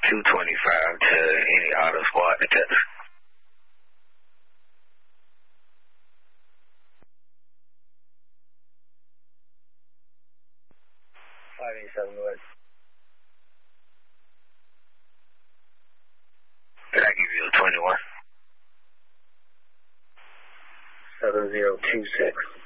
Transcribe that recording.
225 to any auto squad detector. 587 West. Did I give you a 21? 7026.